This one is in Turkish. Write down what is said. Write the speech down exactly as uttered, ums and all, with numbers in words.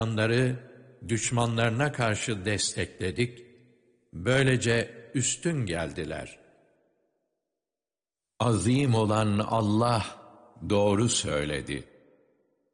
Onları düşmanlarına karşı destekledik, böylece üstün geldiler. Azim olan Allah doğru söyledi.